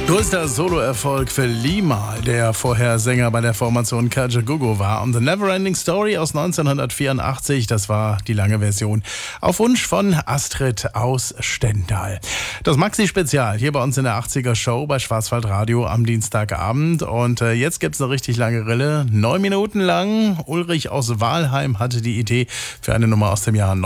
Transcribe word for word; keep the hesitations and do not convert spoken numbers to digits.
Größter Soloerfolg für Lima, der vorher Sänger bei der Formation Kajagoogoo war. Und The Neverending Story aus neunzehnhundertvierundachtzig, das war die lange Version, auf Wunsch von Astrid aus Stendal. Das Maxi-Spezial hier bei uns in der achtziger-Show bei Schwarzwaldradio am Dienstagabend. Und äh, jetzt gibt's eine richtig lange Rille, neun Minuten lang. Ulrich aus Wahlheim hatte die Idee für eine Nummer aus dem Jahr